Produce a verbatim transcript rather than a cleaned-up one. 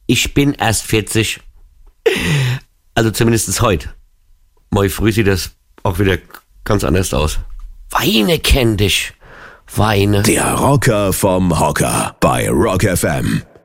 Ich bin erst vierzig. Also zumindest heute. Morgen früh sieht das auch wieder ganz anders aus. Weine kenn dich. Weine. Der Rocker vom Hocker bei Rock F M.